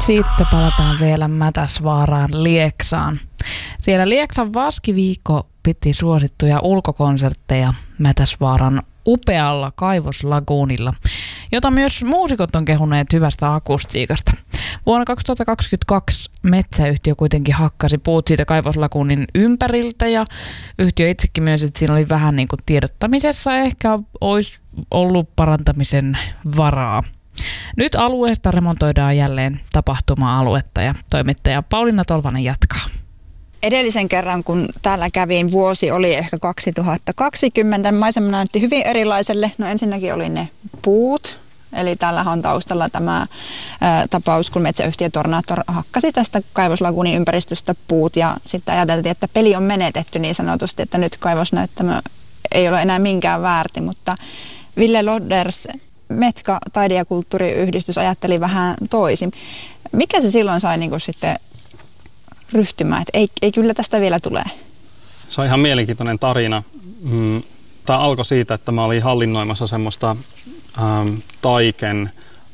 Sitten palataan vielä Mätäsvaaraan Lieksaan. Siellä Lieksan Vaskiviikko piti suosittuja ulkokonsertteja Mätäsvaaran upealla kaivoslaguunilla, jota myös muusikot on kehuneet hyvästä akustiikasta. Vuonna 2022 metsäyhtiö kuitenkin hakkasi puut siitä kaivoslaguunin ympäriltä ja yhtiö itsekin myös, että siinä oli vähän niin kuin tiedottamisessa ehkä olisi ollut parantamisen varaa. Nyt alueesta remontoidaan jälleen tapahtuma-aluetta ja toimittaja Pauliina Tolvanen jatkaa. Edellisen kerran, kun täällä kävin, vuosi oli ehkä 2020. Maisema näytti hyvin erilaiselle. No ensinnäkin oli ne puut. Eli täällähän on taustalla tämä tapaus, kun metsäyhtiö Tornator hakkasi tästä kaivoslaguunin ympäristöstä puut. Ja sitten ajateltiin, että peli on menetetty niin sanotusti, että nyt kaivosnäyttämö ei ole enää minkään väärti. Mutta Ville Lodders, Metka taide- ja kulttuuriyhdistys, ajatteli vähän toisin. Mikä se silloin sai niin kuin sitten ryhtymään, että ei kyllä tästä vielä tule? Se on ihan mielenkiintoinen tarina. Tämä alkoi siitä, että mä olin hallinnoimassa semmoista Taiken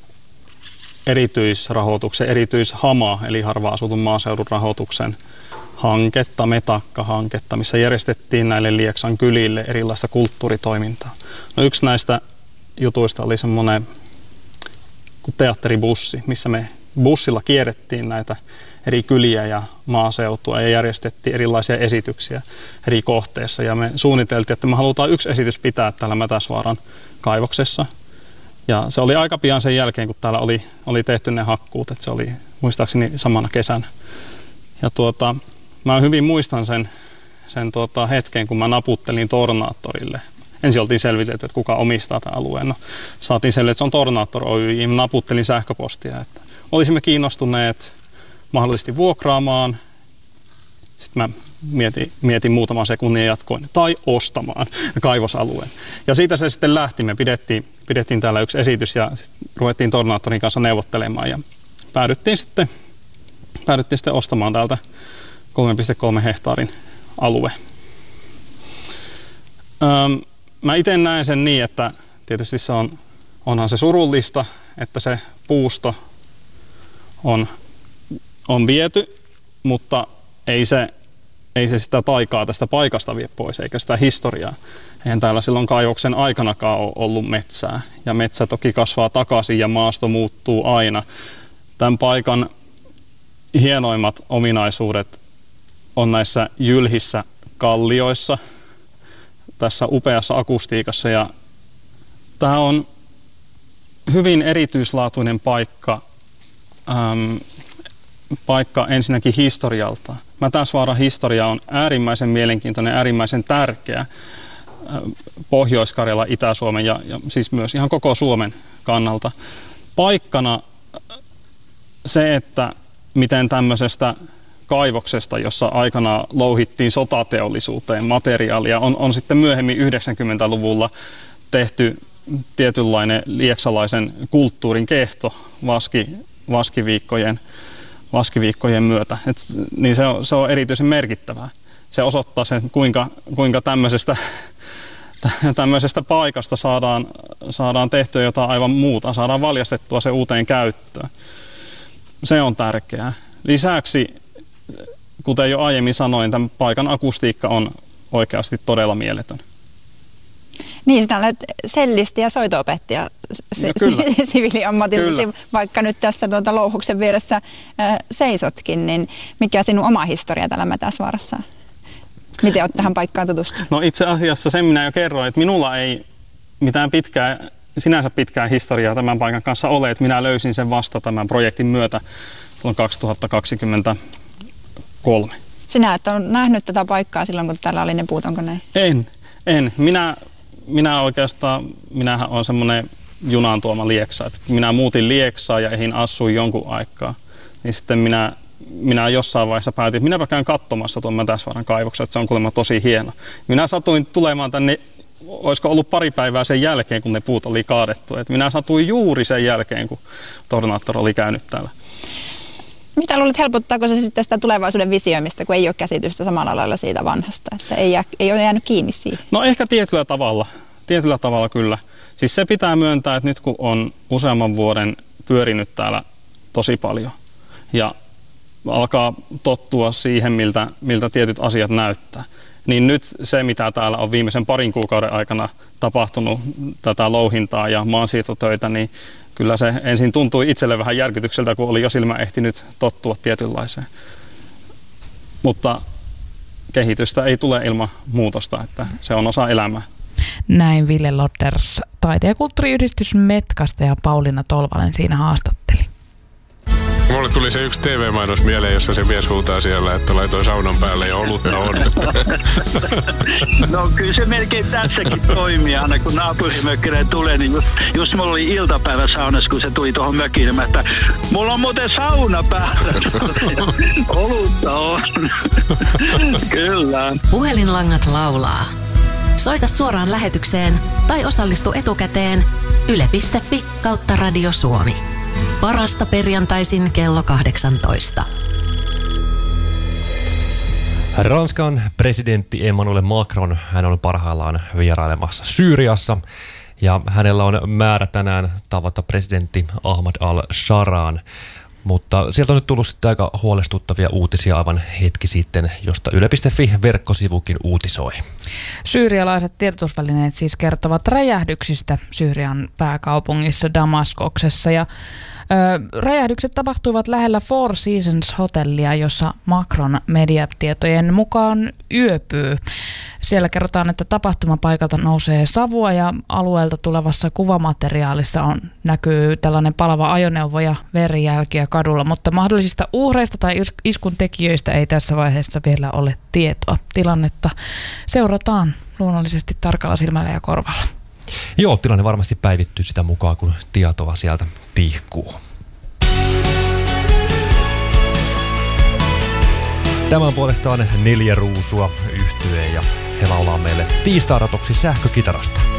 erityisrahoituksen, erityishama, eli harva-asutun maaseudun rahoituksen hanketta, Metakka-hanketta, missä järjestettiin näille Lieksan kylille erilaista kulttuuritoimintaa. No yksi näistä jutuista oli semmoinen kuin teatteribussi, missä me bussilla kierrettiin näitä eri kyliä ja maaseutua ja järjestettiin erilaisia esityksiä eri kohteissa. Ja me suunniteltiin, että me halutaan yksi esitys pitää täällä Mätäsvaaran kaivoksessa. Ja se oli aika pian sen jälkeen, kun täällä oli tehty ne hakkuut, että se oli muistaakseni samana kesänä. Ja mä hyvin muistan sen hetken, kun mä naputtelin Tornatorille. Ensin oltiin selvitelty, että kuka omistaa tämän alueen. No, saatiin selville, että se on Tornator Oyj. Mä naputtelin sähköpostia, että olisimme kiinnostuneet mahdollisesti vuokraamaan. Sitten mä mietin muutaman sekunnin ja jatkoin, tai ostamaan kaivosalueen. Ja siitä se sitten lähti. Me pidettiin täällä yksi esitys ja ruvettiin Tornatorin kanssa neuvottelemaan. Ja päädyttiin sitten ostamaan täältä 3,3 hehtaarin alue. Mä itse näen sen niin, että tietysti onhan se surullista, että se puusto on viety, mutta ei se sitä taikaa tästä paikasta vie pois, eikä sitä historiaa. Eihän täällä silloin kaivoksen aikanakaan ole ollut metsää. Ja metsä toki kasvaa takaisin ja maasto muuttuu aina. Tämän paikan hienoimmat ominaisuudet on näissä jylhissä kallioissa, tässä upeassa akustiikassa. Ja tämä on hyvin erityislaatuinen paikka ensinnäkin historialta. Mätäsvaaran historia on äärimmäisen mielenkiintoinen, äärimmäisen tärkeä Pohjois-Karjala, Itä-Suomen ja siis myös ihan koko Suomen kannalta. Paikkana se, että miten tämmöisestä kaivoksesta, jossa aikanaan louhittiin sotateollisuuteen materiaalia, on sitten myöhemmin 90-luvulla tehty tietynlainen lieksalaisen kulttuurin kehto vaskiviikkojen myötä. Niin se on erityisen merkittävää. Se osoittaa sen, kuinka tämmöisestä paikasta saadaan tehtyä jotain aivan muuta, saadaan valjastettua se uuteen käyttöön. Se on tärkeää. Lisäksi, kuten jo aiemmin sanoin, tämän paikan akustiikka on oikeasti todella mieletön. Niin, sinä olet sellisti ja soito-opettaja siviiliammatillisi, vaikka nyt tässä louhuksen vieressä seisotkin, niin mikä sinun oma historia täällä Mätäsvaarassa on? Miten olet tähän paikkaan tutustunut? No itse asiassa sen minä jo kerroin, että minulla ei mitään sinänsä pitkää historiaa tämän paikan kanssa ole, että minä löysin sen vasta tämän projektin myötä tuon 2023. Sinä et ole nähnyt tätä paikkaa silloin, kun täällä oli ne puut, onko näin? En. Minähän olen semmoinen junan tuoma Lieksa. Että minä muutin Lieksaan ja ehdin asuin jonkun aikaa. Niin sitten minä jossain vaiheessa päätin, että minäpä käyn katsomassa tuon Mätäsvaaran kaivoksen, että se on kuulemma tosi hieno. Minä satuin tulemaan tänne, olisiko ollut pari päivää sen jälkeen, kun ne puut oli kaadettu. Että minä satuin juuri sen jälkeen, kun Tornator oli käynyt täällä. Mitä luulet, helpottaako se sitten sitä tulevaisuuden visioimista, kun ei ole käsitystä samalla lailla siitä vanhasta, että ei ole jäänyt kiinni siihen? No ehkä tietyllä tavalla kyllä. Siis se pitää myöntää, että nyt kun on useamman vuoden pyörinyt täällä tosi paljon, ja alkaa tottua siihen, miltä tietyt asiat näyttää. Niin nyt se, mitä täällä on viimeisen parin kuukauden aikana tapahtunut, tätä louhintaa ja maansiirtotöitä, niin kyllä se ensin tuntui itselle vähän järkytykseltä, kun oli jo silmä ehtinyt tottua tietynlaiseen. Mutta kehitystä ei tule ilman muutosta, että se on osa elämää. Näin Ville Lodders, taide- ja kulttuuriyhdistys Metkasta, ja Pauliina Tolvanen siinä haastatteli. Mulle tuli se yksi TV-mainos mieleen, jossa se mies huutaa siellä, että laitoin saunan päälle ja olutta on. No kyllä se melkein tässäkin toimii. Aina kun naapurimökkinen tulee, niin just mulla oli iltapäivä saunassa, kun se tuli tuohon mökiin, että mulla on muuten sauna päällä. Olutta on. Kyllä. Puhelinlangat laulaa. Soita suoraan lähetykseen tai osallistu etukäteen yle.fi/Radio Suomi. Parasta perjantaisin kello 18. Ranskan presidentti Emmanuel Macron, hän on parhaillaan vierailemassa Syyriassa ja hänellä on määrä tänään tavata presidentti Ahmad al-Sharan. Mutta sieltä on nyt tullut sitten aika huolestuttavia uutisia aivan hetki sitten, josta yle.fi-verkkosivukin uutisoi. Syyrialaiset tiedotusvälineet siis kertovat räjähdyksistä Syyrian pääkaupungissa Damaskoksessa. Ja räjähdykset tapahtuivat lähellä Four Seasons-hotellia, jossa Macron mediatietojen mukaan yöpyy. Siellä kerrotaan, että tapahtumapaikalta nousee savua ja alueelta tulevassa kuvamateriaalissa näkyy tällainen palava ajoneuvo ja verijälkiä kadulla, mutta mahdollisista uhreista tai iskun tekijöistä ei tässä vaiheessa vielä ole tietoa. Tilannetta seurataan luonnollisesti tarkalla silmällä ja korvalla. Joo, tilanne varmasti päivittyy sitä mukaan, kun tietoa sieltä tihkuu. Tämän puolestaan 4 Ruusua -yhtye ja he laulaa meille tiistairatoksi sähkökitarasta.